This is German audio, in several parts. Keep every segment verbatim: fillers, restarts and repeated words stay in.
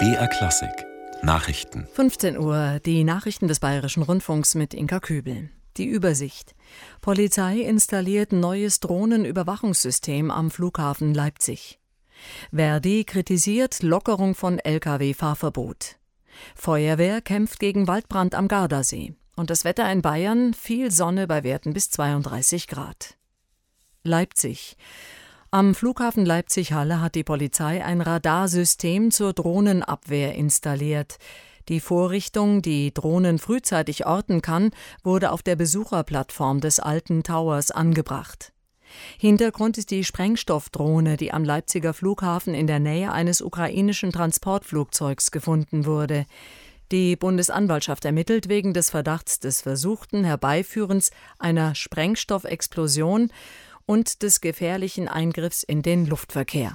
B R Klassik Nachrichten. fünfzehn Uhr, die Nachrichten des Bayerischen Rundfunks mit Inka Kübel. Die Übersicht. Polizei installiert neues Drohnenüberwachungssystem am Flughafen Leipzig. Verdi kritisiert Lockerung von L K W-Fahrverbot. Feuerwehr kämpft gegen Waldbrand am Gardasee. Und das Wetter in Bayern, viel Sonne bei Werten bis zweiunddreißig Grad. Leipzig. Am Flughafen Leipzig-Halle hat die Polizei ein Radarsystem zur Drohnenabwehr installiert. Die Vorrichtung, die Drohnen frühzeitig orten kann, wurde auf der Besucherplattform des alten Towers angebracht. Hintergrund ist die Sprengstoffdrohne, die am Leipziger Flughafen in der Nähe eines ukrainischen Transportflugzeugs gefunden wurde. Die Bundesanwaltschaft ermittelt wegen des Verdachts des versuchten Herbeiführens einer Sprengstoffexplosion und des gefährlichen Eingriffs in den Luftverkehr.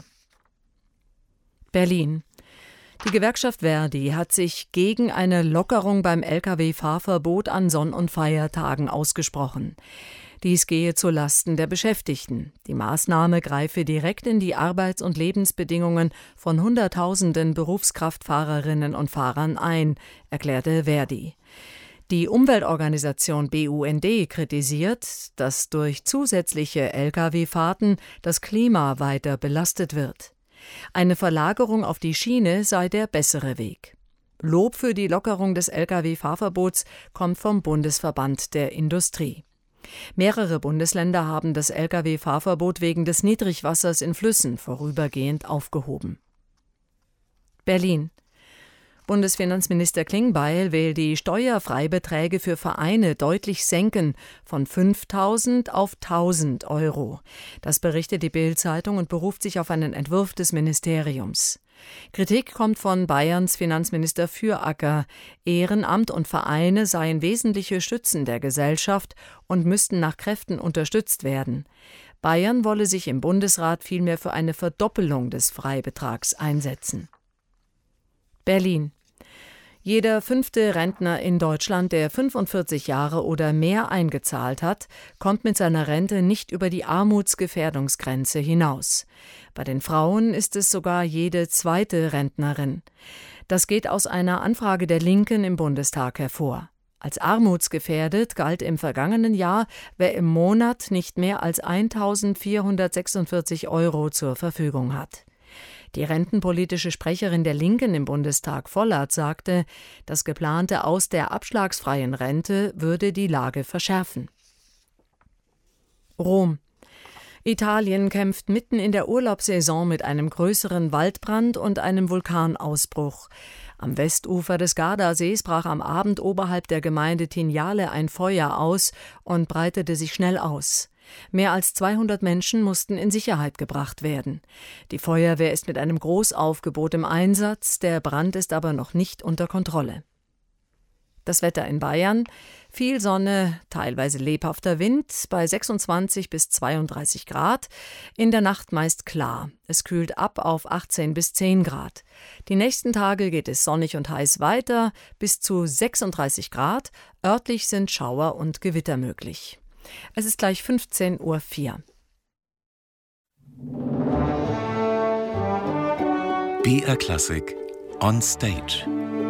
Berlin. Die Gewerkschaft Verdi hat sich gegen eine Lockerung beim L K W-Fahrverbot an Sonn- und Feiertagen ausgesprochen. Dies gehe zulasten der Beschäftigten. Die Maßnahme greife direkt in die Arbeits- und Lebensbedingungen von Hunderttausenden Berufskraftfahrerinnen und Fahrern ein, erklärte Verdi. Die Umweltorganisation B U N D kritisiert, dass durch zusätzliche L K W-Fahrten das Klima weiter belastet wird. Eine Verlagerung auf die Schiene sei der bessere Weg. Lob für die Lockerung des L K W-Fahrverbots kommt vom Bundesverband der Industrie. Mehrere Bundesländer haben das L K W-Fahrverbot wegen des Niedrigwassers in Flüssen vorübergehend aufgehoben. Berlin. Bundesfinanzminister Klingbeil will die Steuerfreibeträge für Vereine deutlich senken, von fünftausend auf tausend Euro. Das berichtet die Bild-Zeitung und beruft sich auf einen Entwurf des Ministeriums. Kritik kommt von Bayerns Finanzminister Füracker. Ehrenamt und Vereine seien wesentliche Stützen der Gesellschaft und müssten nach Kräften unterstützt werden. Bayern wolle sich im Bundesrat vielmehr für eine Verdoppelung des Freibetrags einsetzen. Berlin. Jeder fünfte Rentner in Deutschland, der fünfundvierzig Jahre oder mehr eingezahlt hat, kommt mit seiner Rente nicht über die Armutsgefährdungsgrenze hinaus. Bei den Frauen ist es sogar jede zweite Rentnerin. Das geht aus einer Anfrage der Linken im Bundestag hervor. Als armutsgefährdet galt im vergangenen Jahr, wer im Monat nicht mehr als eintausendvierhundertsechsundvierzig Euro zur Verfügung hat. Die rentenpolitische Sprecherin der Linken im Bundestag, Vollert, sagte, das geplante Aus der abschlagsfreien Rente würde die Lage verschärfen. Rom. Italien kämpft mitten in der Urlaubssaison mit einem größeren Waldbrand und einem Vulkanausbruch. Am Westufer des Gardasees brach am Abend oberhalb der Gemeinde Tignale ein Feuer aus und breitete sich schnell aus. Mehr als zweihundert Menschen mussten in Sicherheit gebracht werden. Die Feuerwehr ist mit einem Großaufgebot im Einsatz, der Brand ist aber noch nicht unter Kontrolle. Das Wetter in Bayern: viel Sonne, teilweise lebhafter Wind bei sechsundzwanzig bis zweiunddreißig Grad, in der Nacht meist klar. Es kühlt ab auf achtzehn bis zehn Grad. Die nächsten Tage geht es sonnig und heiß weiter, bis zu sechsunddreißig Grad, örtlich sind Schauer und Gewitter möglich. Es ist gleich fünfzehn Uhr vier. B R Klassik on Stage.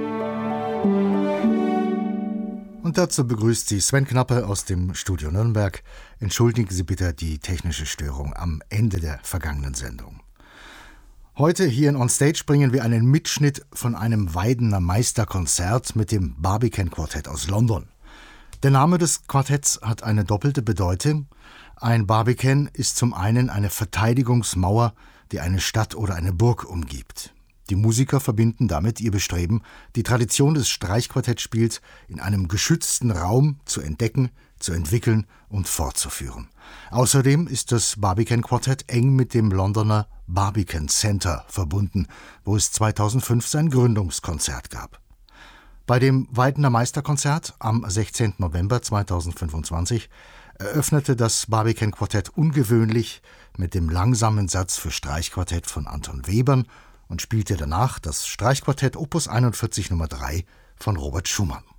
Und dazu begrüßt Sie Sven Knappe aus dem Studio Nürnberg. Entschuldigen Sie bitte die technische Störung am Ende der vergangenen Sendung. Heute hier in On Stage bringen wir einen Mitschnitt von einem Weidener Meisterkonzert mit dem Barbican Quartett aus London. Der Name des Quartetts hat eine doppelte Bedeutung. Ein Barbican ist zum einen eine Verteidigungsmauer, die eine Stadt oder eine Burg umgibt. Die Musiker verbinden damit ihr Bestreben, die Tradition des Streichquartettspiels in einem geschützten Raum zu entdecken, zu entwickeln und fortzuführen. Außerdem ist das Barbican Quartett eng mit dem Londoner Barbican Center verbunden, wo es zweitausendfünf sein Gründungskonzert gab. Bei dem Weidener Meisterkonzert am sechzehnten November zweitausendfünfundzwanzig eröffnete das Barbican Quartett ungewöhnlich mit dem langsamen Satz für Streichquartett von Anton Webern und spielte danach das Streichquartett Opus einundvierzig Nummer drei von Robert Schumann.